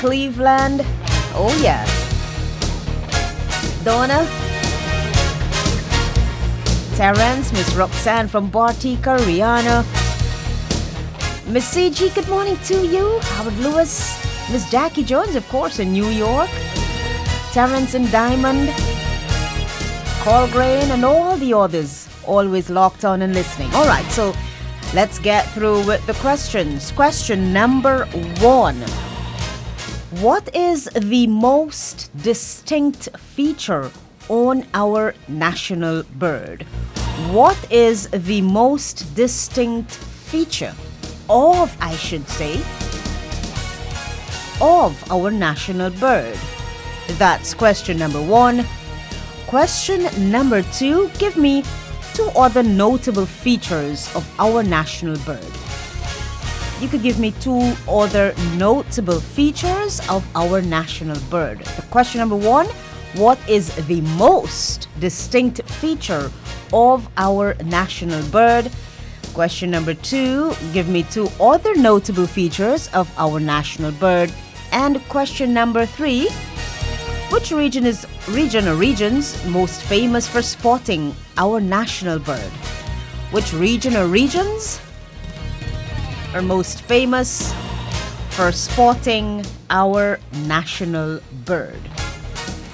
Cleveland. Oh, yeah. Donna. Terrence, Miss Roxanne from Bartica, Rihanna. Miss CG, good morning to you. Howard Lewis. Miss Jackie Jones, of course, in New York. Terrence and Diamond. Colgrain and all the others always locked on and listening. All right, so let's get through with the questions. Question number 1. What is the most distinct feature on our national bird? What is the most distinct feature of, I should say, of our national bird? That's question number 1. Question number 2, give me 2 other notable features of our national bird. You could give me 2 other notable features of our national bird. The question number 1, what is the most distinct feature of our national bird? Question number 2, give me 2 other notable features of our national bird. And question number 3, which regions most famous for spotting our national bird? Which region or regions are most famous for spotting our national bird?